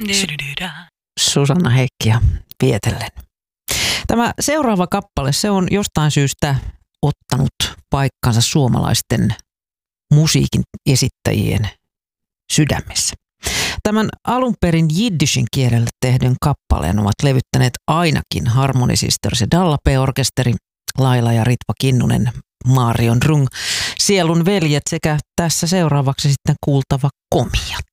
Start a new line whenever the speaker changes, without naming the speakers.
Susanna Heikkiä vietellen. Tämä seuraava kappale, se on jostain syystä ottanut paikkansa suomalaisten musiikin esittäjien sydämessä. Tämän alun perin jiddishin kielellä tehdyn kappaleen ovat levyttäneet ainakin Harmony Sisters ja Dalla P-orkesteri, Laila ja Ritva Kinnunen, Marion Rung, Sielun veljet sekä tässä seuraavaksi sitten kuultava Komiat.